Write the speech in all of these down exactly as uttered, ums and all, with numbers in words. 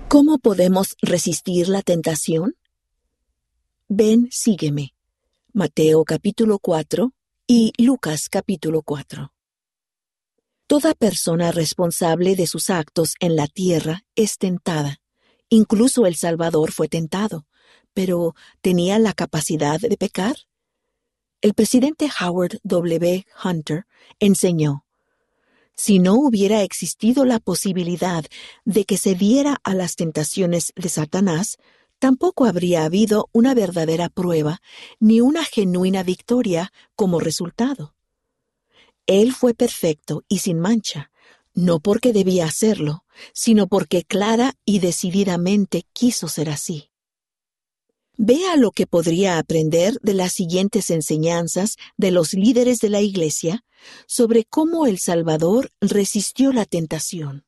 ¿Cómo podemos resistir la tentación? Ven, sígueme. Mateo capítulo cuatro y Lucas capítulo cuatro. Toda persona responsable de sus actos en la tierra es tentada. Incluso el Salvador fue tentado, pero ¿tenía la capacidad de pecar? El presidente Howard W. Hunter enseñó: si no hubiera existido la posibilidad de que se diera a las tentaciones de Satanás, tampoco habría habido una verdadera prueba ni una genuina victoria como resultado. Él fue perfecto y sin mancha, no porque debía hacerlo, sino porque clara y decididamente quiso ser así. Vea lo que podría aprender de las siguientes enseñanzas de los líderes de la Iglesia sobre cómo el Salvador resistió la tentación.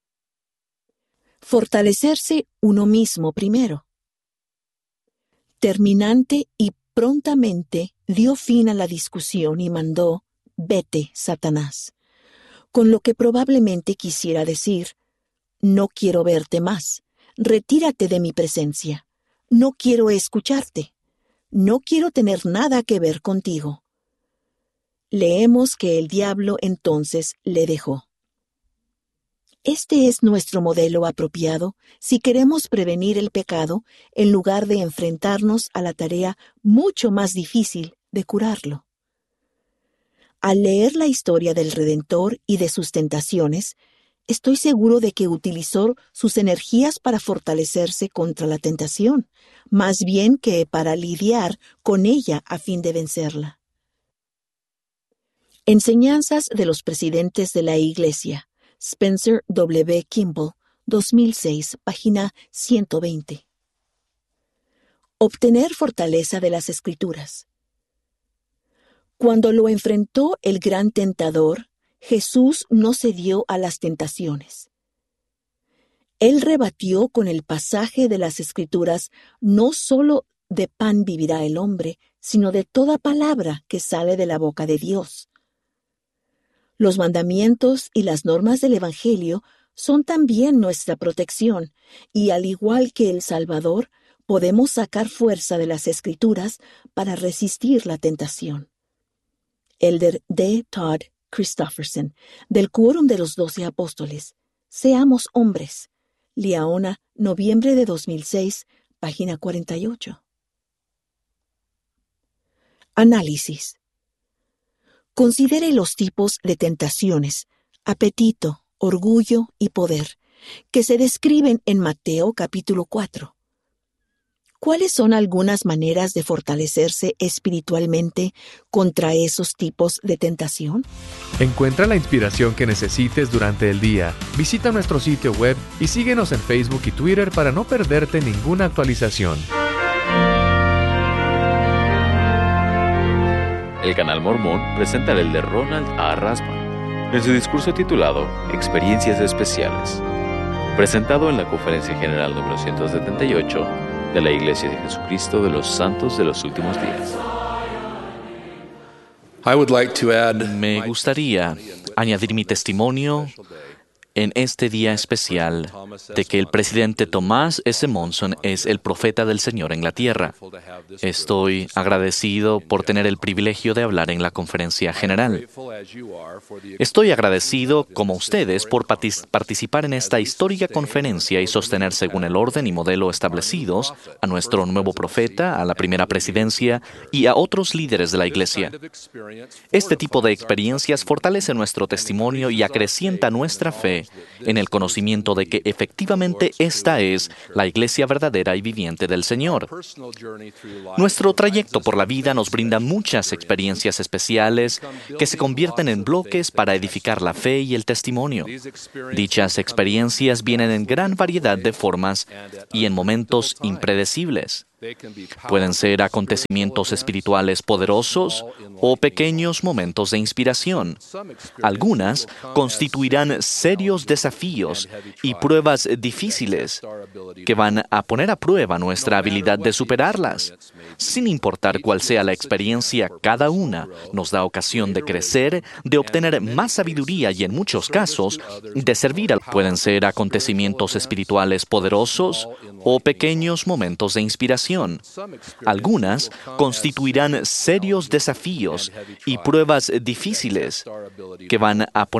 Fortalecerse uno mismo primero. Terminante y prontamente dio fin a la discusión y mandó: «Vete, Satanás», con lo que probablemente quisiera decir: «No quiero verte más, retírate de mi presencia, no quiero escucharte, no quiero tener nada que ver contigo». Leemos que el diablo entonces le dejó. Este es nuestro modelo apropiado si queremos prevenir el pecado en lugar de enfrentarnos a la tarea mucho más difícil de curarlo. Al leer la historia del Redentor y de sus tentaciones, estoy seguro de que utilizó sus energías para fortalecerse contra la tentación, más bien que para lidiar con ella a fin de vencerla. Enseñanzas de los presidentes de la Iglesia. Spencer W. Kimball, dos mil seis, página ciento veinte. Obtener fortaleza de las Escrituras. Cuando lo enfrentó el gran tentador, Jesús no cedió a las tentaciones. Él rebatió con el pasaje de las Escrituras: no solo de pan vivirá el hombre, sino de toda palabra que sale de la boca de Dios. Los mandamientos y las normas del Evangelio son también nuestra protección, y al igual que el Salvador, podemos sacar fuerza de las Escrituras para resistir la tentación. Elder D. Todd Christofferson, del Quórum de los Doce Apóstoles. Seamos hombres. Liaona, noviembre de dos mil seis, página cuarenta y ocho. Análisis. Considere los tipos de tentaciones, apetito, orgullo y poder, que se describen en Mateo capítulo cuatro. ¿Cuáles son algunas maneras de fortalecerse espiritualmente contra esos tipos de tentación? Encuentra la inspiración que necesites durante el día. Visita nuestro sitio web y síguenos en Facebook y Twitter para no perderte ninguna actualización. El Canal Mormón presenta el de Ronald A. Rasband en su discurso titulado Experiencias Especiales, presentado en la Conferencia General número ciento setenta y ocho de la Iglesia de Jesucristo de los Santos de los Últimos Días. Me gustaría añadir mi testimonio en este día especial de que el presidente Thomas S. Monson es el profeta del Señor en la tierra. Estoy agradecido por tener el privilegio de hablar en la conferencia general. Estoy agradecido, como ustedes, por patis- participar en esta histórica conferencia y sostener según el orden y modelo establecidos a nuestro nuevo profeta, a la primera presidencia y a otros líderes de la Iglesia. Este tipo de experiencias fortalece nuestro testimonio y acrecienta nuestra fe en el conocimiento de que efectivamente esta es la Iglesia verdadera y viviente del Señor. Nuestro trayecto por la vida nos brinda muchas experiencias especiales que se convierten en bloques para edificar la fe y el testimonio. Dichas experiencias vienen en gran variedad de formas y en momentos impredecibles. Pueden ser acontecimientos espirituales poderosos o pequeños momentos de inspiración. Algunas constituirán serios desafíos y pruebas difíciles que van a poner a prueba nuestra habilidad de superarlas. Sin importar cuál sea la experiencia, cada una nos da ocasión de crecer, de obtener más sabiduría y, en muchos casos, de servir. Pueden ser acontecimientos espirituales poderosos o pequeños momentos de inspiración. Algunas constituirán serios desafíos y pruebas difíciles que van a poner